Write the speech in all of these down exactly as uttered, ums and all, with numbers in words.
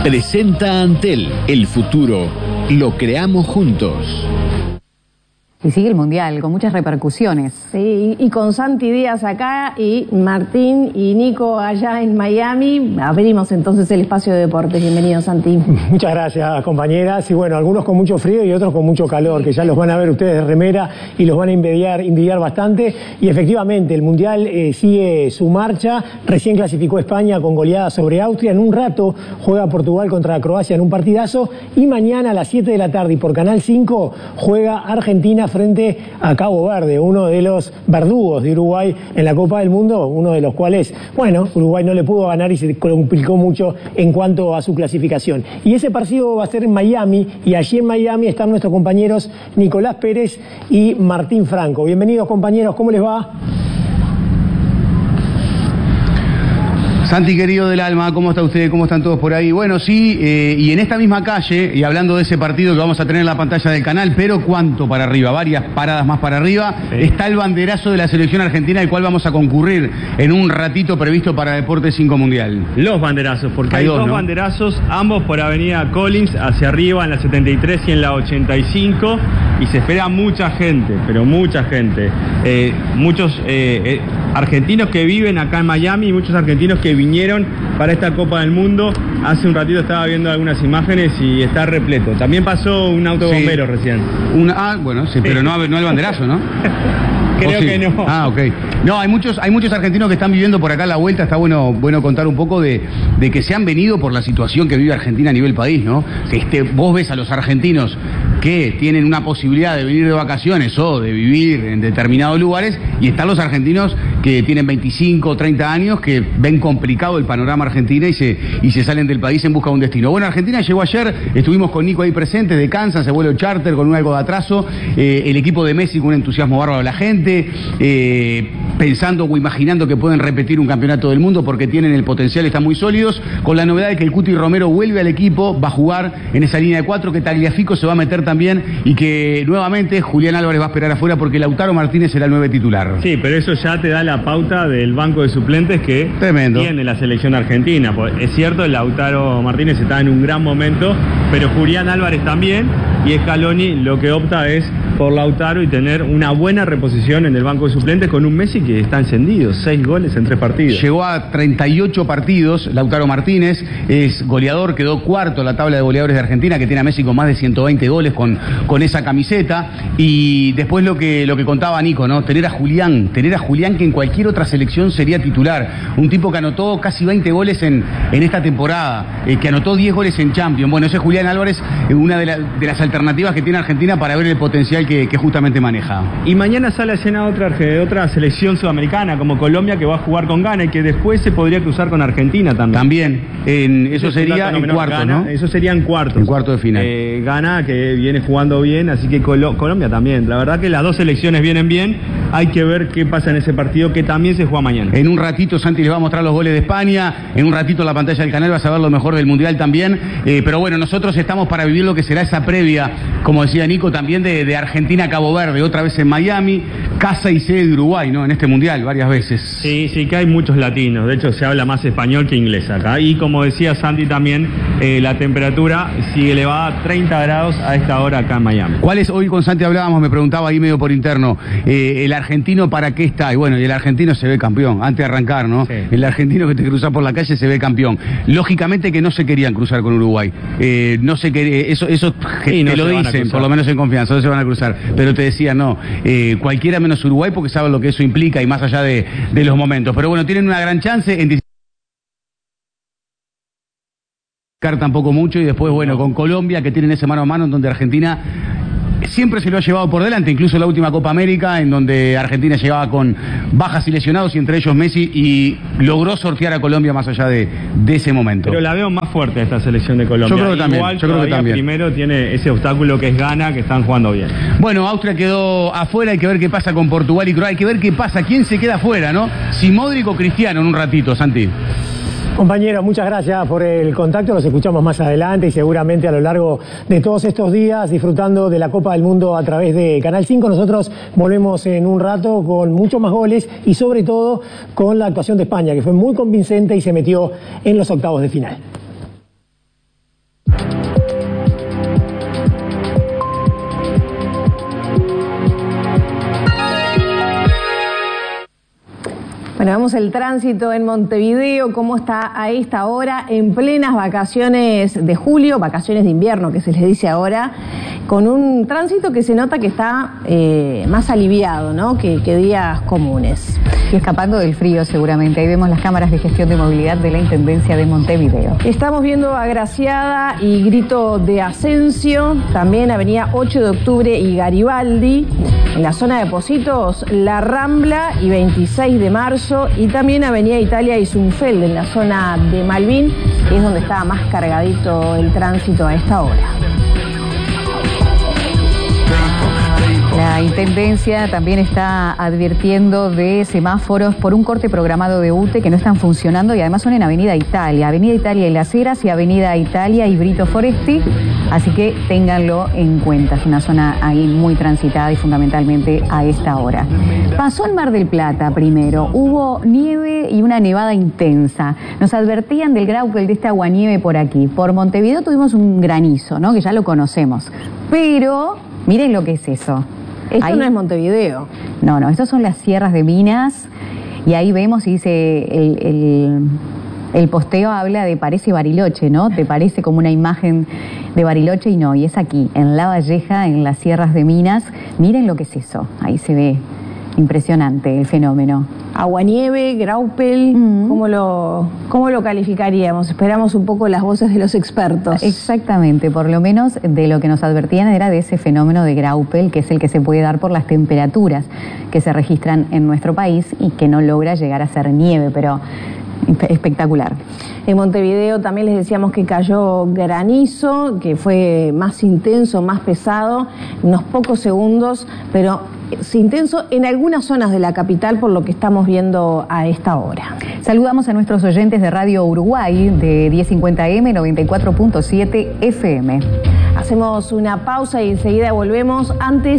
Presenta Antel, el futuro lo creamos juntos. Y sigue el Mundial, con muchas repercusiones. Sí, y con Santi Díaz acá y Martín y Nico allá en Miami, abrimos entonces el espacio de deportes. Bienvenido, Santi. Muchas gracias, compañeras. Y bueno, algunos con mucho frío y otros con mucho calor, que ya los van a ver ustedes de remera y los van a envidiar, envidiar bastante. Y efectivamente, el Mundial eh, sigue su marcha. Recién clasificó España con goleada sobre Austria. En un rato juega Portugal contra Croacia en un partidazo. Y mañana a las siete de la tarde y por Canal cinco juega Argentina frente a Cabo Verde, uno de los verdugos de Uruguay en la Copa del Mundo, uno de los cuales, bueno, Uruguay no le pudo ganar y se complicó mucho en cuanto a su clasificación. Y ese partido va a ser en Miami, y allí en Miami están nuestros compañeros Nicolás Pérez y Martín Franco. Bienvenidos, compañeros, ¿cómo les va? Santi, querido del alma, ¿cómo está usted? ¿Cómo están todos por ahí? Bueno, sí, eh, y en esta misma calle, y hablando de ese partido que vamos a tener en la pantalla del canal, pero ¿cuánto para arriba? Varias paradas más para arriba, sí. Está el banderazo de la selección argentina, el cual vamos a concurrir en un ratito previsto para Deportes cinco Mundial. Los banderazos, porque hay, hay dos, dos ¿no? banderazos, ambos por Avenida Collins, hacia arriba, en la setenta y tres y en la ochenta y cinco, y se espera mucha gente, pero mucha gente. Eh, muchos eh, eh, argentinos que viven acá en Miami y muchos argentinos que vinieron para esta Copa del Mundo. Hace un ratito estaba viendo algunas imágenes y está repleto. También pasó un auto bombero sí. recién. Una, ah, bueno, sí, pero no, no el banderazo, ¿no? Creo sí? que no. Ah, ok. No, hay muchos, hay muchos argentinos que están viviendo por acá a la vuelta. Está bueno, bueno contar un poco de, de que se han venido por la situación que vive Argentina a nivel país, ¿no? Que este, vos ves a los argentinos que tienen una posibilidad de venir de vacaciones o de vivir en determinados lugares, y están los argentinos que tienen veinticinco o treinta años que ven complicado el panorama argentino y se, y se salen del país en busca de un destino. Bueno, Argentina llegó ayer, estuvimos con Nico ahí presentes, de Kansas, se vuelo charter con un algo de atraso, eh, el equipo de Messi con un entusiasmo bárbaro de la gente, eh, pensando o imaginando que pueden repetir un campeonato del mundo porque tienen el potencial, están muy sólidos, con la novedad de que el Cuti Romero vuelve al equipo, va a jugar en esa línea de cuatro, que Tagliafico se va a meter también, y que nuevamente Julián Álvarez va a esperar afuera porque Lautaro Martínez será el nueve titular. Sí, pero eso ya te da la pauta del banco de suplentes que Tremendo. tiene la selección argentina. Es cierto, el Lautaro Martínez está en un gran momento, pero Julián Álvarez también, y Scaloni lo que opta es por Lautaro y tener una buena reposición en el banco de suplentes con un Messi que está encendido, seis goles en tres partidos. Llegó a treinta y ocho partidos, Lautaro Martínez, es goleador, quedó cuarto en la tabla de goleadores de Argentina, que tiene a Messi con más de ciento veinte goles con, con esa camiseta. Y después lo que, lo que contaba Nico, ¿no? Tener a Julián, tener a Julián que en cualquier otra selección sería titular, un tipo que anotó casi veinte goles en, en esta temporada, eh, que anotó diez goles en Champions. Bueno, ese Julián Álvarez, eh, una de, la, de las alternativas que tiene Argentina para ver el potencial que, que justamente maneja. Y mañana sale a escena otra, otra selección sudamericana, como Colombia, que va a jugar con Ghana y que después se podría cruzar con Argentina también. También, en, eso Ese sería en cuarto, Ghana, ¿no? Eso sería en cuartos. En cuarto de final. Eh, Ghana, que viene jugando bien, así que Colo Colombia también. La verdad que las dos selecciones vienen bien, hay que ver qué pasa en ese partido que también se juega mañana. En un ratito Santi les va a mostrar los goles de España, en un ratito la pantalla del canal vas a ver lo mejor del Mundial también, eh, pero bueno, nosotros estamos para vivir lo que será esa previa, como decía Nico, también de, de Argentina-Cabo Verde, otra vez en Miami, casa y sede de Uruguay, ¿no? En este Mundial, varias veces. Sí, sí, que hay muchos latinos, de hecho se habla más español que inglés acá, y como decía Santi también, eh, la temperatura sigue elevada a treinta grados a esta hora acá en Miami. ¿Cuál es, hoy con Santi hablábamos, me preguntaba ahí medio por interno, eh, el argentino para qué está? Y bueno, y el argentino se ve campeón, antes de arrancar, ¿no? Sí. El argentino que te cruza por la calle se ve campeón. Lógicamente que no se querían cruzar con Uruguay, eh, no se quería, eso, eso sí, no te lo dicen, por lo menos en confianza, no se van a cruzar, pero te decía no, eh, cualquiera menos Uruguay porque saben lo que eso implica y más allá de, de los momentos. Pero bueno, tienen una gran chance en tampoco mucho, y después, bueno, con Colombia, que tienen ese mano a mano en donde Argentina siempre se lo ha llevado por delante, incluso la última Copa América, en donde Argentina llegaba con bajas y lesionados, y entre ellos Messi, y logró sortear a Colombia más allá de, de ese momento. Pero la veo más fuerte esta selección de Colombia. Yo creo que también. Igual, yo creo que también. Primero tiene ese obstáculo que es Ghana, que están jugando bien. Bueno, Austria quedó afuera, hay que ver qué pasa con Portugal y Croacia, hay que ver qué pasa, quién se queda afuera, ¿no? Si Modric o Cristiano en un ratito, Santi. Compañeros, muchas gracias por el contacto, los escuchamos más adelante y seguramente a lo largo de todos estos días disfrutando de la Copa del Mundo a través de Canal cinco. Nosotros volvemos en un rato con muchos más goles y sobre todo con la actuación de España, que fue muy convincente y se metió en los octavos de final. Bueno, vemos el tránsito en Montevideo, cómo está a esta hora, en plenas vacaciones de julio, vacaciones de invierno que se les dice ahora, con un tránsito que se nota que está eh, más aliviado, ¿no? que, que días comunes. Y escapando del frío seguramente. Ahí vemos las cámaras de gestión de movilidad de la Intendencia de Montevideo. Estamos viendo Agraciada y Grito de Asensio, también Avenida ocho de octubre y Garibaldi. En la zona de Pocitos, La Rambla y veintiséis de marzo, y también Avenida Italia y Zunfeld en la zona de Malvin, que es donde está más cargadito el tránsito a esta hora. La Intendencia también está advirtiendo de semáforos por un corte programado de U T E que no están funcionando, y además son en Avenida Italia, Avenida Italia y Las Heras y Avenida Italia y Brito Foresti, así que ténganlo en cuenta, es una zona ahí muy transitada y fundamentalmente a esta hora. Pasó el Mar del Plata primero, hubo nieve y una nevada intensa, nos advertían del graupel de este aguanieve por aquí, por Montevideo tuvimos un granizo, ¿no? Que ya lo conocemos, pero miren lo que es eso. Esto ahí no es Montevideo. No, no, estas son las sierras de Minas, y ahí vemos y dice, el, el, el posteo habla de parece Bariloche, ¿no? Te parece como una imagen de Bariloche, y no, y es aquí, en La Valleja, en las sierras de Minas. Miren lo que es eso, ahí se ve, impresionante el fenómeno. Aguanieve, graupel, mm. ¿cómo lo, cómo lo calificaríamos? Esperamos un poco las voces de los expertos. Exactamente, por lo menos de lo que nos advertían era de ese fenómeno de graupel, que es el que se puede dar por las temperaturas que se registran en nuestro país y que no logra llegar a ser nieve, pero espectacular. En Montevideo también les decíamos que cayó granizo, que fue más intenso, más pesado, unos pocos segundos, pero es intenso en algunas zonas de la capital por lo que estamos viendo a esta hora. Saludamos a nuestros oyentes de Radio Uruguay de diez cincuenta eme, noventa y cuatro punto siete efe eme. Hacemos una pausa y enseguida volvemos. Antes,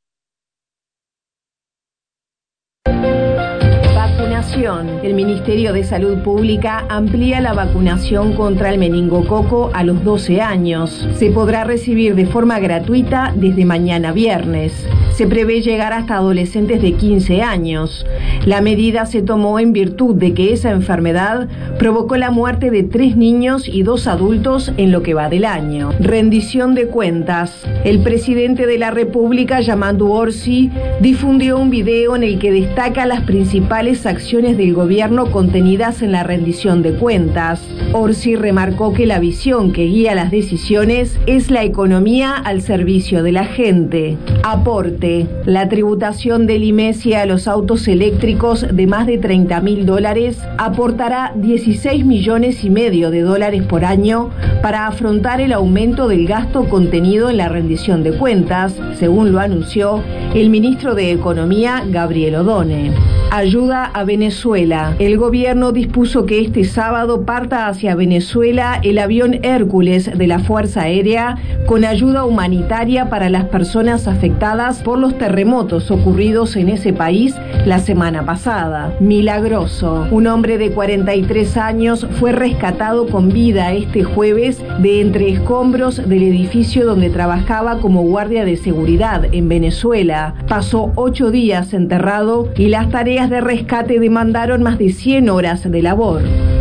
el Ministerio de Salud Pública amplía la vacunación contra el meningococo a los doce años. Se podrá recibir de forma gratuita desde mañana viernes. Se prevé llegar hasta adolescentes de quince años. La medida se tomó en virtud de que esa enfermedad provocó la muerte de tres niños y dos adultos en lo que va del año. Rendición de cuentas. El presidente de la República, Yamandu Orsi, difundió un video en el que destaca las principales acciones del gobierno contenidas en la rendición de cuentas. Orsi remarcó que la visión que guía las decisiones es la economía al servicio de la gente. Aporte. La tributación del IMESI a los autos eléctricos de más de treinta mil dólares aportará dieciséis millones y medio de dólares por año para afrontar el aumento del gasto contenido en la rendición de cuentas, según lo anunció el ministro de Economía, Gabriel Odone. Ayuda a Venezuela. El gobierno dispuso que este sábado parta hacia Venezuela el avión Hércules de la Fuerza Aérea con ayuda humanitaria para las personas afectadas por los terremotos ocurridos en ese país la semana pasada. Milagroso. Un hombre de cuarenta y tres años fue rescatado con vida este jueves de entre escombros del edificio donde trabajaba como guardia de seguridad en Venezuela. Pasó ocho días enterrado y las tareas de rescate demandaron más de cien horas de labor.